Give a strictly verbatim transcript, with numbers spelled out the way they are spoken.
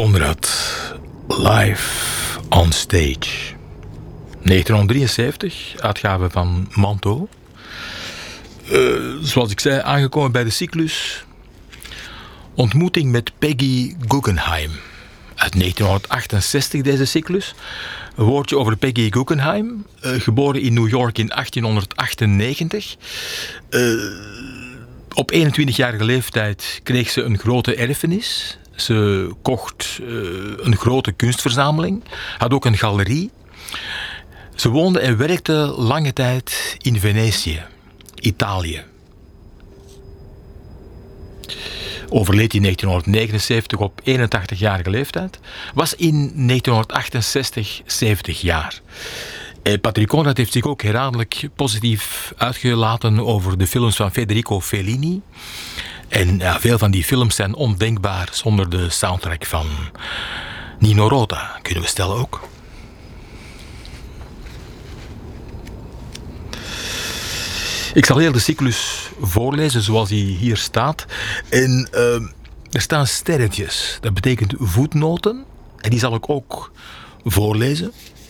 Conrad, live on stage. negentien drieënzeventig, uitgave van Manteau. Uh, zoals ik zei, aangekomen bij de cyclus. Ontmoeting met Peggy Guggenheim. Uit negentien achtenzestig deze cyclus. Een woordje over Peggy Guggenheim. Uh, geboren in New York in achttienhonderdachtennegentig. Uh, op eenentwintigjarige leeftijd kreeg ze een grote erfenis. Ze kocht uh, een grote kunstverzameling. Had ook een galerie. Ze woonde en werkte lange tijd in Venetië, Italië. Overleed in negentien negenenzeventig op eenentachtigjarige leeftijd. Was in negentien achtenzestig zeventig jaar. En Patrick Conrad heeft zich ook herhaaldelijk positief uitgelaten over de films van Federico Fellini. En ja, veel van die films zijn ondenkbaar zonder de soundtrack van Nino Rota, kunnen we stellen ook. Ik zal heel de cyclus voorlezen zoals hij hier staat. En uh, er staan sterretjes. Dat betekent voetnoten. En die zal ik ook voorlezen.